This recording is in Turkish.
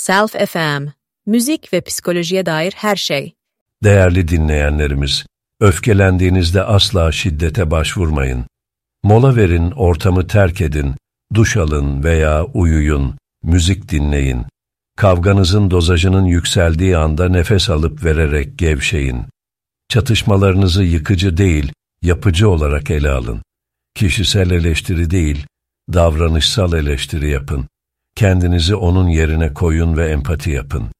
Self FM, müzik ve psikolojiye dair her şey. Değerli dinleyenlerimiz, öfkelendiğinizde asla şiddete başvurmayın. Mola verin, ortamı terk edin, duş alın veya uyuyun, müzik dinleyin. Kavganızın dozajının yükseldiği anda nefes alıp vererek gevşeyin. Çatışmalarınızı yıkıcı değil, yapıcı olarak ele alın. Kişisel eleştiri değil, davranışsal eleştiri yapın. Kendinizi onun yerine koyun ve empati yapın.